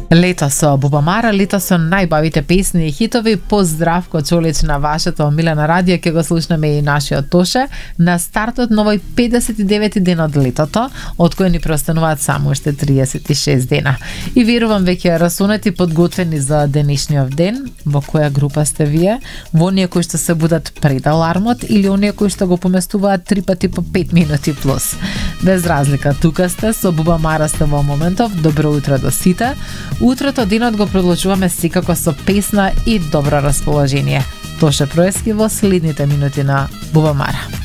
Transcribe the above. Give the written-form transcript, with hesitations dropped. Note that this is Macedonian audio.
Лето со Бубамара, лето со најбавите песни и хитови. Поздравко Чолич на вашето омилена радио, ќе го слушнеме и нашиот Тоше на стартот на овој 59 ден од летото, од кој ни преостануваат само уште 36 дена. И верувам веќе расунети подготвени за денешниот ден. Во која група сте вие? Во оние кои што се будат пред алармот или оние кои што го поместуваат 3 пати по 5 минути плюс? Без разлика, тука сте со Бубамара сте во моментов. Добро утро до сите. Утрото денот го продолжуваме секако со песна и добро расположение. Тоше Проески во следните минути на Бубамара.